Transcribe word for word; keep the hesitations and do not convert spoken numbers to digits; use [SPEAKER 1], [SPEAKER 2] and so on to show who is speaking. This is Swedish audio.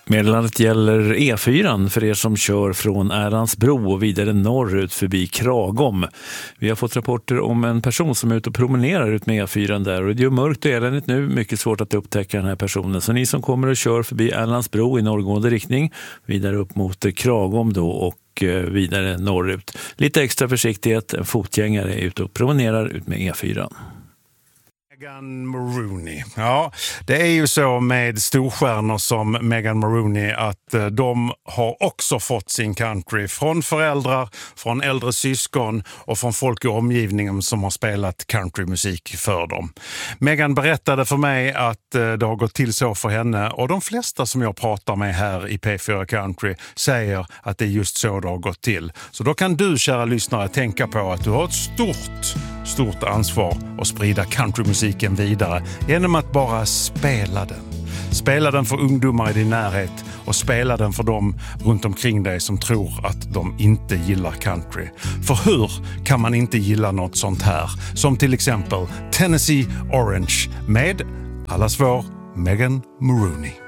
[SPEAKER 1] Meddelandet gäller E fyra för er som kör från Älandsbro och vidare norrut förbi Kragom. Vi har fått rapporter om en person som är ute och promenerar ut med E fyra där, och det är mörkt och eländigt nu, mycket svårt att upptäcka den här personen. Så ni som kommer och kör förbi Älandsbro i norrgående riktning, vidare upp mot Kragom då och vidare norrut. Lite extra försiktighet, en fotgängare är ute och promenerar ut med E fyra.
[SPEAKER 2] Meghan Maroney. Ja, det är ju så med storstjärnor som Meghan Maroney att de har också fått sin country från föräldrar, från äldre syskon och från folk i omgivningen som har spelat countrymusik för dem. Meghan berättade för mig att det har gått till så för henne, och de flesta som jag pratar med här i P fyra Country säger att det är just så det har gått till. Så då kan du, kära lyssnare, tänka på att du har ett stort, stort ansvar att sprida countrymusiken vidare genom att bara spela den. Spela den för ungdomar i din närhet och spela den för dem runt omkring dig som tror att de inte gillar country. För hur kan man inte gilla något sånt här? Som till exempel Tennessee Orange med allas vår Meghan Maroney.